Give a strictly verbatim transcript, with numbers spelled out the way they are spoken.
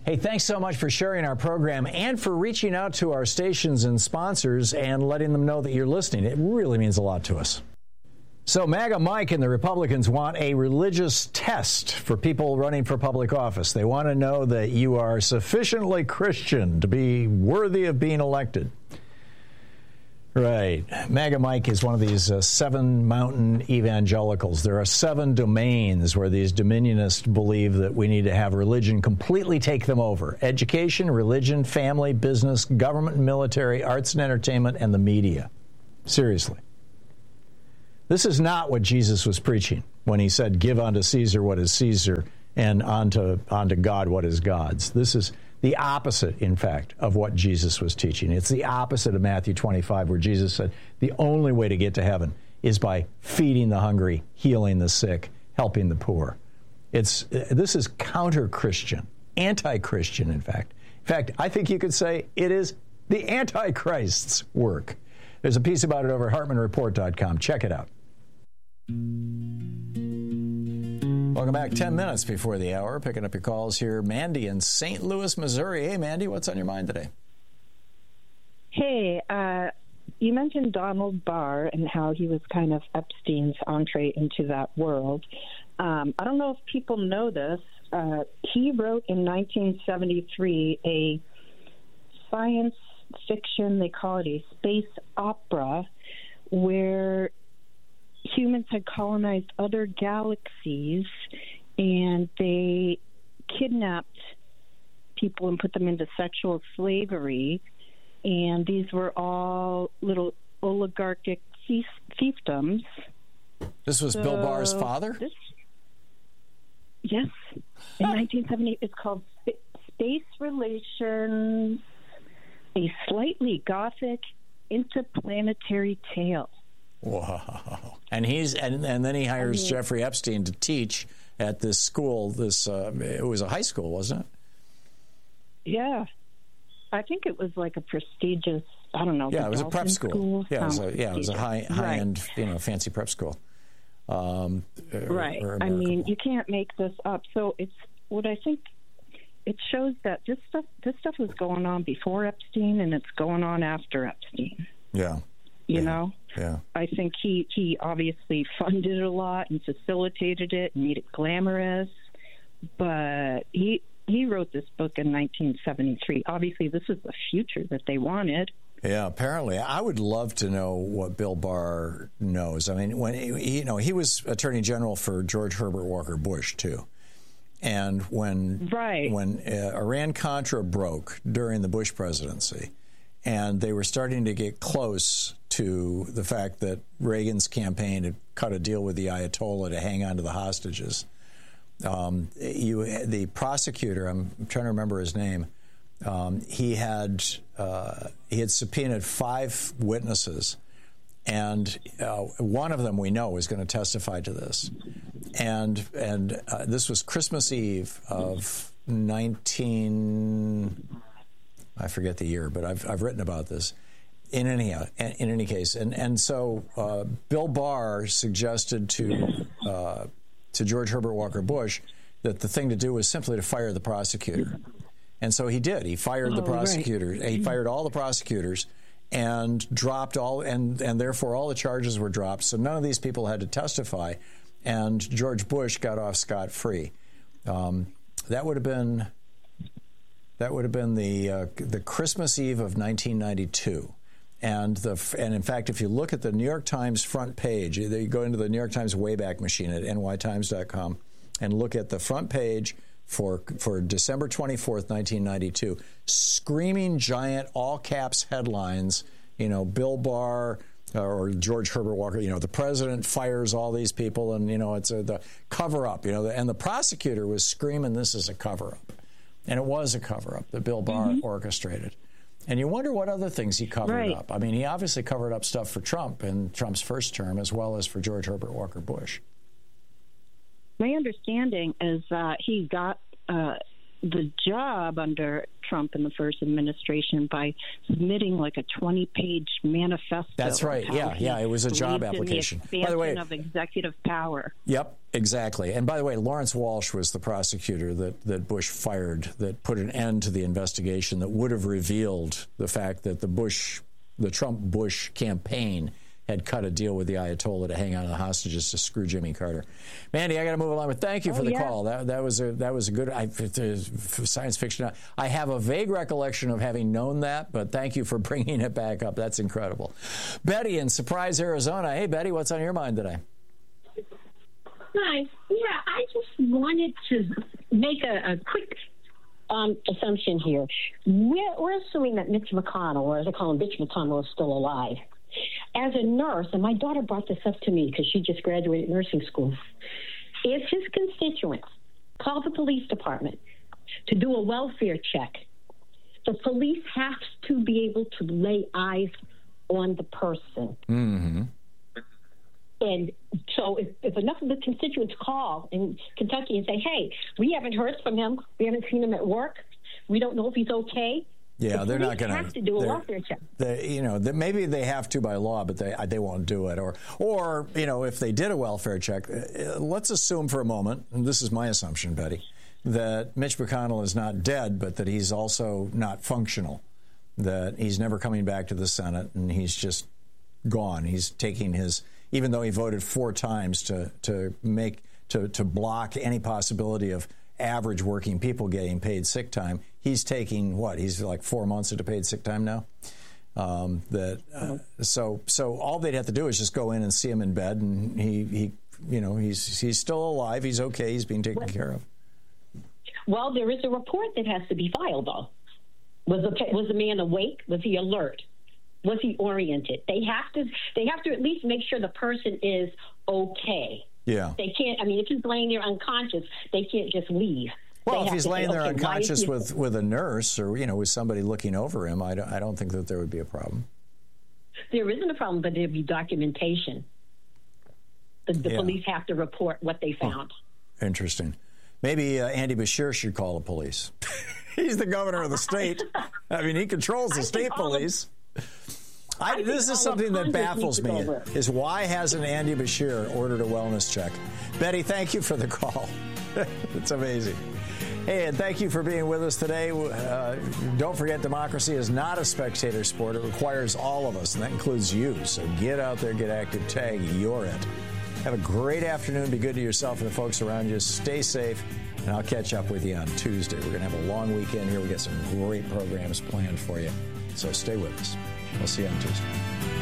Hey, thanks so much for sharing our program and for reaching out to our stations and sponsors and letting them know that you're listening. It really means a lot to us. So MAGA Mike and the Republicans want a religious test for people running for public office. They want to know that you are sufficiently Christian to be worthy of being elected. Right. MAGA Mike is one of these uh, seven mountain evangelicals. There are seven domains where these dominionists believe that we need to have religion completely take them over. Education, religion, family, business, government, military, arts and entertainment, and the media. Seriously. This is not what Jesus was preaching when he said, give unto Caesar what is Caesar and unto, unto God what is God's. This is the opposite, in fact, of what Jesus was teaching. It's the opposite of Matthew twenty-five, where Jesus said the only way to get to heaven is by feeding the hungry, healing the sick, helping the poor. It's this is counter-Christian, anti-Christian, in fact. In fact, I think you could say it is the Antichrist's work. There's a piece about it over at Hartman Report dot com. Check it out. Welcome back. Ten minutes before the hour. Picking up your calls here. Mandy in Saint Louis, Missouri. Hey, Mandy, what's on your mind today? Hey, uh, you mentioned Donald Barr and how he was kind of Epstein's entree into that world. Um, I don't know if people know this. Uh, he wrote in nineteen seventy-three a science fiction, they call it a space opera, where humans had colonized other galaxies and they kidnapped people and put them into sexual slavery. And these were all little oligarchic fief- fiefdoms. This was so, Bill Barr's father? This, yes. In nineteen seventy, it's called Sp- Space Relations, a slightly gothic interplanetary tale. Wow. And he's and, and then he hires I mean, Jeffrey Epstein to teach at this school. This uh, it was a high school, wasn't it? Yeah. I think it was like a prestigious, I don't know. Yeah, it was a prep school. school. Yeah, it was a, yeah, it was a high high right. end, you know, fancy prep school. Um, right. Or, or I mean, you can't make this up. So it's what I think it shows that this stuff this stuff was going on before Epstein and it's going on after Epstein. Yeah. You yeah. know? Yeah. I think he, he obviously funded it a lot and facilitated it and made it glamorous. But he he wrote this book in nineteen seventy-three. Obviously, this is the future that they wanted. Yeah, apparently. I would love to know what Bill Barr knows. I mean, when he, you know, he was Attorney General for George Herbert Walker Bush, too. And when right. when uh, Iran-Contra broke during the Bush presidency, and they were starting to get close to the fact that Reagan's campaign had cut a deal with the Ayatollah to hang on to the hostages, um, you, the prosecutor, I'm trying to remember his name, um, he had uh, he had subpoenaed five witnesses, and uh, one of them we know is going to testify to this. And and uh, this was Christmas Eve of nineteen, I forget the year, but I've I've written about this. In any in any case, and and so uh, Bill Barr suggested to uh, to George Herbert Walker Bush that the thing to do was simply to fire the prosecutor, and so he did. He fired oh, the prosecutor. Right. He fired all the prosecutors and dropped all, and and therefore all the charges were dropped. So none of these people had to testify, and George Bush got off scot-free. Um, that would have been that would have been the uh, the Christmas Eve of nineteen ninety-two. And the and in fact, if you look at the New York Times front page, you go into the New York Times Wayback Machine at N Y Times dot com and look at the front page for for December twenty-fourth, nineteen ninety-two. Screaming giant all caps headlines, you know, Bill Barr or George Herbert Walker, you know, the president fires all these people, and you know, it's a, the cover up, you know, and the prosecutor was screaming this is a cover up, and it was a cover up that Bill Barr mm-hmm. orchestrated. And you wonder what other things he covered right. up. I mean, he obviously covered up stuff for Trump in Trump's first term, as well as for George Herbert Walker Bush. My understanding is that he got uh, the job under Trump in the first administration by submitting like a twenty-page manifesto. That's right. Yeah, yeah. It was a job application. In the by the way, of executive power. Yep, exactly. And by the way, Lawrence Walsh was the prosecutor that, that Bush fired that put an end to the investigation that would have revealed the fact that the Bush, the Trump-Bush campaign had cut a deal with the Ayatollah to hang on to the hostages to screw Jimmy Carter. Mandy, I got to move along, but thank you for oh, the yeah. call. That that was a that was a good I, science fiction. I have a vague recollection of having known that, but thank you for bringing it back up. That's incredible. Betty in Surprise, Arizona. Hey, Betty, what's on your mind today? Hi. Yeah, I just wanted to make a, a quick um, assumption here. We're, we're assuming that Mitch McConnell, or as I call him, Mitch McConnell, is still alive. As a nurse, and my daughter brought this up to me because she just graduated nursing school, if his constituents call the police department to do a welfare check, the police have to be able to lay eyes on the person. Mm-hmm. And so if, if enough of the constituents call in Kentucky and say, hey, we haven't heard from him, we haven't seen him at work, we don't know if he's okay, Yeah, the they're not going have to do a welfare check. They, you know, they, maybe they have to by law, but they they won't do it. Or, or you know, if they did a welfare check, uh, let's assume for a moment, and this is my assumption, Betty, that Mitch McConnell is not dead, but that he's also not functional, that he's never coming back to the Senate, and he's just gone. He's taking his, even though he voted four times to to make to to block any possibility of average working people getting paid sick time, he's taking what? He's like four months into paid sick time now. Um, that uh, so so all they'd have to do is just go in and see him in bed, and he he you know he's he's still alive. He's okay. He's being taken care of. Well, there is a report that has to be filed, though. Was the was the man awake? Was he alert? Was he oriented? They have to they have to at least make sure the person is okay. Yeah. They can't, I mean, if he's laying there unconscious, they can't just leave. Well, if he's laying say, there okay, unconscious with, with a nurse or, you know, with somebody looking over him, I don't, I don't think that there would be a problem. There isn't a problem, but there'd be documentation. The, the yeah. police have to report what they found. Oh, interesting. Maybe uh, Andy Beshear should call the police. He's the governor of the state. I mean, he controls the state police. I, I this is something that baffles me, is why hasn't Andy Beshear ordered a wellness check? Betty, thank you for the call. It's amazing. Hey, and thank you for being with us today. Uh, don't forget, democracy is not a spectator sport. It requires all of us, and that includes you. So get out there, get active, tag, you're it. Have a great afternoon. Be good to yourself and the folks around you. Stay safe, and I'll catch up with you on Tuesday. We're going to have a long weekend here. We've got some great programs planned for you. So stay with us. I'll see you on Tuesday.